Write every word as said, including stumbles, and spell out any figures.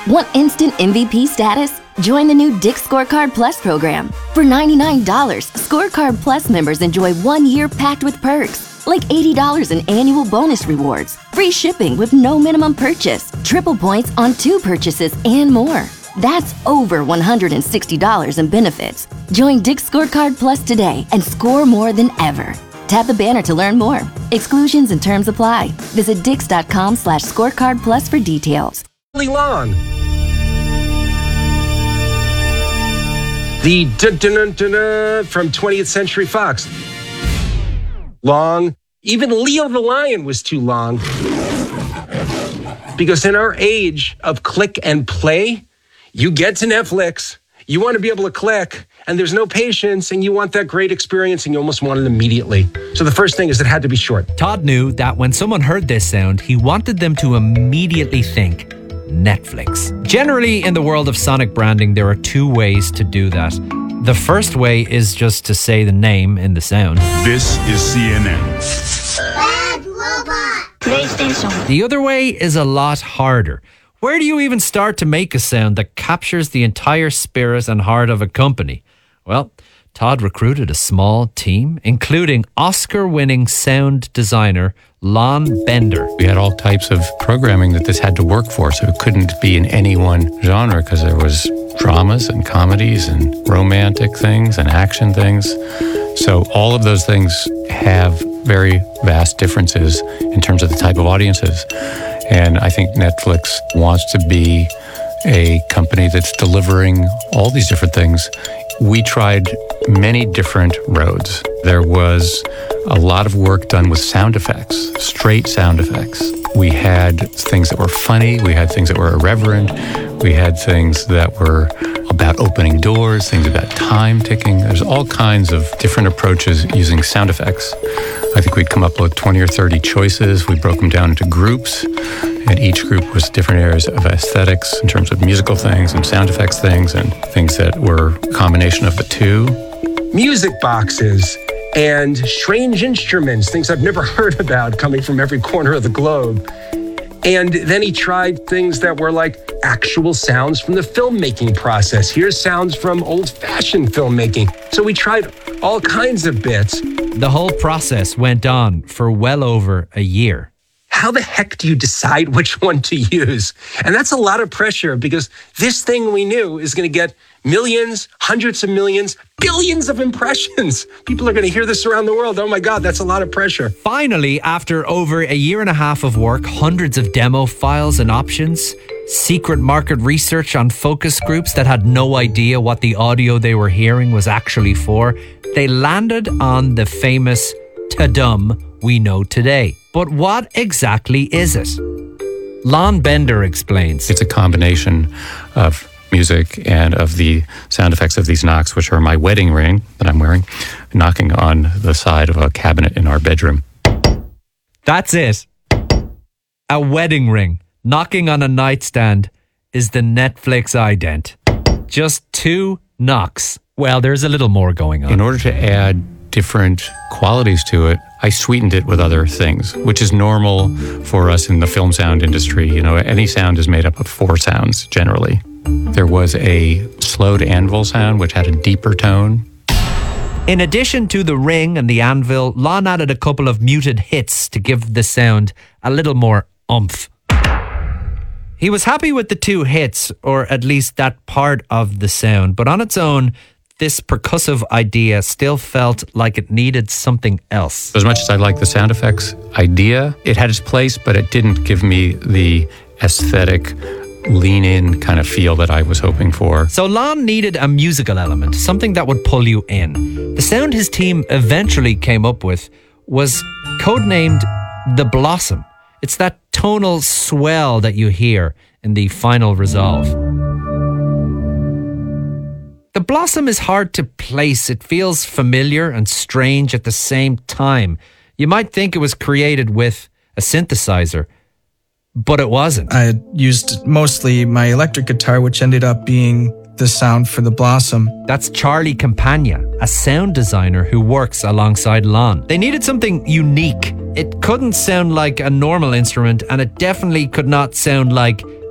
Want instant M V P status? Join the new Dick's Scorecard Plus program. For ninety-nine dollars, Scorecard Plus members enjoy one year packed with perks, like eighty dollars in annual bonus rewards, free shipping with no minimum purchase, triple points on two purchases, and more. That's over one hundred sixty dollars in benefits. Join Dick's Scorecard Plus today and score more than ever. Tap the banner to learn more. Exclusions and terms apply. Visit dix.com slash scorecard plus for details. Long. The dun-dun-dun-dun from twentieth Century Fox. Long. Even Leo the Lion was too long. Because in our age of click and play, you get to Netflix, you want to be able to click, and there's no patience, and you want that great experience, and you almost want it immediately. So the first thing is it had to be short. Todd knew that when someone heard this sound, he wanted them to immediately think Netflix. Generally, in the world of sonic branding, there are two ways to do that. The first way is just to say the name in the sound. This is C N N. Bad Robot. PlayStation. The other way is a lot harder. Where do you even start to make a sound that captures the entire spirit and heart of a company? Well, Todd recruited a small team, including Oscar-winning sound designer Lon Bender. We had all types of programming that this had to work for, so it couldn't be in any one genre because there was dramas and comedies and romantic things and action things. So all of those things have very vast differences in terms of the type of audiences. And I think Netflix wants to be a company that's delivering all these different things. We tried many different roads. There was a lot of work done with sound effects, straight sound effects. We had things that were funny. We had things that were irreverent. We had things that were about opening doors, things about time ticking. There's all kinds of different approaches using sound effects. I think we'd come up with twenty or thirty choices. We broke them down into groups, and each group was different areas of aesthetics in terms of musical things and sound effects things and things that were a combination of the two. Music boxes and strange instruments, things I've never heard about coming from every corner of the globe. And then he tried things that were like actual sounds from the filmmaking process. Here's sounds from old-fashioned filmmaking. So we tried all kinds of bits. The whole process went on for well over a year. How the heck do you decide which one to use? And that's a lot of pressure because this thing we knew is going to get millions, hundreds of millions, billions of impressions. People are going to hear this around the world. Oh my God, that's a lot of pressure. Finally, after over a year and a half of work, hundreds of demo files and options, secret market research on focus groups that had no idea what the audio they were hearing was actually for, they landed on the famous ta-dum we know today. But what exactly is it? Lon Bender explains. It's a combination of music and of the sound effects of these knocks, which are my wedding ring that I'm wearing, knocking on the side of a cabinet in our bedroom. That's it. A wedding ring knocking on a nightstand is the Netflix ident. Just two knocks. Well, there's a little more going on. In order to add different qualities to it, I sweetened it with other things, which is normal for us in the film sound industry. You know, any sound is made up of four sounds generally. There was a slowed anvil sound, which had a deeper tone. In addition to the ring and the anvil, Lon added a couple of muted hits to give the sound a little more oomph. He was happy with the two hits, or at least that part of the sound, but on its own, this percussive idea still felt like it needed something else. As much as I liked the sound effects idea, it had its place, but it didn't give me the aesthetic, lean-in kind of feel that I was hoping for. So Lon needed a musical element, something that would pull you in. The sound his team eventually came up with was codenamed The Blossom. It's that tonal swell that you hear in the final resolve. The Blossom is hard to place. It feels familiar and strange at the same time. You might think it was created with a synthesizer, but it wasn't. I had used mostly my electric guitar, which ended up being the sound for The Blossom. That's Charlie Campagna, a sound designer who works alongside Lon. They needed something unique. It couldn't sound like a normal instrument, and it definitely could not sound like